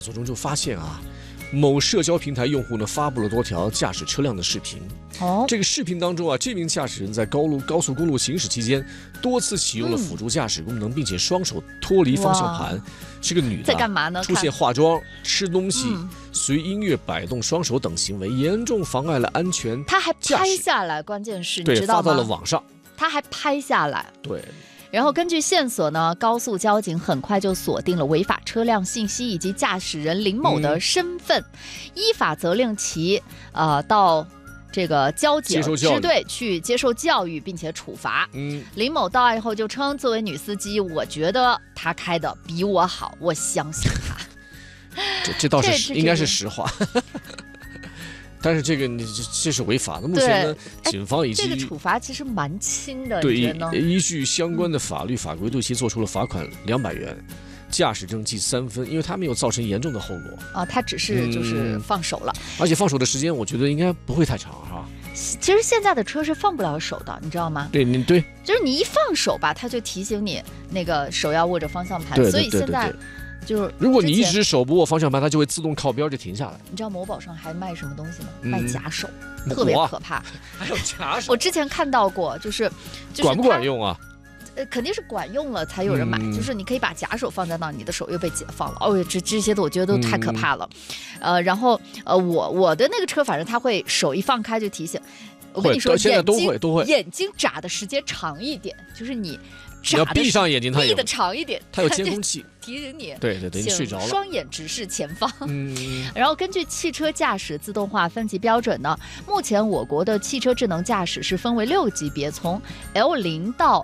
所中就发现啊，某社交平台用户呢发布了多条驾驶车辆的视频。这个视频当中啊，这名驾驶人在高速公路行驶期间，多次启用了辅助驾驶功能，并且双手脱离方向盘。是个女的， 在干嘛呢？ 出现化妆、吃东西、随音乐摆动双手等行为，严重妨碍了安全。 他还拍下来，关键是对， 你知道吗？ 发到了网上。 他还拍下来。 对。 然后根据线索呢，高速交警很快就锁定了违法车辆信息以及驾驶人林某的身份，依法责令其到这个交警支队去接受教育，并且处罚。林某到案以后就称，作为女司机，我觉得他开的比我好，我相信他。 这倒是应该是实话。但是这是违法的。目前呢，警方已经这个处罚其实蛮轻的， 对， 你觉得呢？ 依据相关的法律法规，对其做出了罚款200元，驾驶证记3分，因为他没有造成严重的后果啊， 他只是就是放手了， 而且放手的时间我觉得应该不会太长哈。 其实现在的车是放不了手的，你知道吗？ 对， 就是你一放手吧，他就提醒你那个手要握着方向盘，所以现在。就是如果你一直手不握方向盘，它就会自动靠边就停下来。 你知道某宝上还卖什么东西吗？卖假手，特别可怕。 还有假手？ 我之前看到过，就是管不管用啊？ 肯定是管用了才有人买。就是你可以把假手放在那，你的手又被解放了。哦，这些的我觉得都太可怕了。然后我的那个车，反正它会手一放开就提醒。我跟你说， 现在都会眼睛眨的时间长一点，就是你要闭上眼睛，它闭的长一点， 它有监控器提醒你。 对，你睡着了， 双眼直视前方。然后根据汽车驾驶自动化分级标准呢，目前我国的汽车智能驾驶是分为6个级别，从 L0 到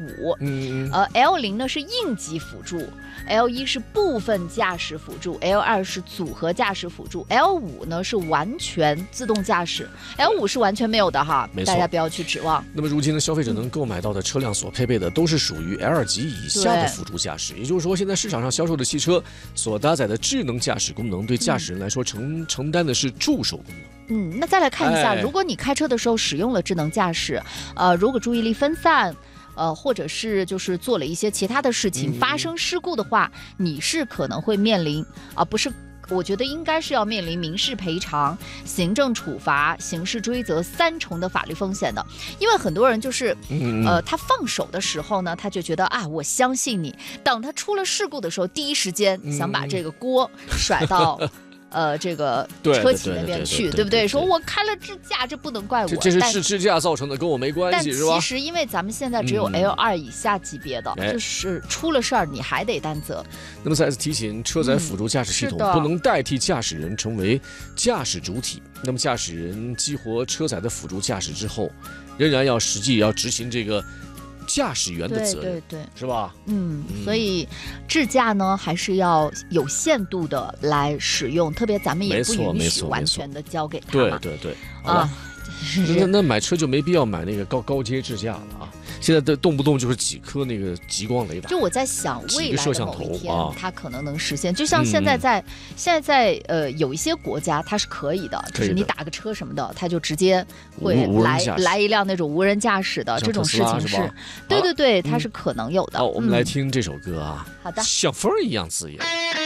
L5。L0 呢是应急辅助，L1是部分驾驶辅助，L2是组合驾驶辅助，L5呢是完全自动驾驶，L5是完全没有的哈，大家不要去指望。 那么如今呢，消费者能购买到的车辆所配备的都是属于 L 级以下的辅助驾驶，也就是说，现在市场上销售的汽车所搭载的智能驾驶功能，对驾驶人来说承担的是助手功能。 那再来看一下，如果你开车的时候使用了智能驾驶，如果注意力分散，或者是就是做了一些其他的事情，发生事故的话，你是可能会面临不是。我觉得应该是要面临民事赔偿、行政处罚、刑事追责3重的法律风险的。因为很多人就是他放手的时候呢，他就觉得我相信你，等他出了事故的时候，第一时间想把这个锅甩到这个车企那边去，对不对？说我开了支架，这不能怪我， 这是支架造成的，跟我没关系，是吧？ 但其实因为咱们现在只有 L2以下级别的，就是出了事儿你还得担责。 那么再次提醒，车载辅助驾驶系统不能代替驾驶人成为驾驶主体。那么驾驶人激活车载的辅助驾驶之后，仍然要实际要执行这个驾驶员的责任， 对， 是吧？ 所以智驾呢还是要有限度的来使用，特别咱们也不允许完全的交给他嘛。 对，那买车就没必要买那个高阶智驾了啊！现在的动不动就是几颗那个极光雷达。 就我在想，未来的某一天，它可能能实现。就像现在在有一些国家它是可以的，就是你打个车什么的，它就直接会来一辆那种无人驾驶的这种事情是，对，它是可能有的。 好，我们来听这首歌啊， 好的， 像风一样自由。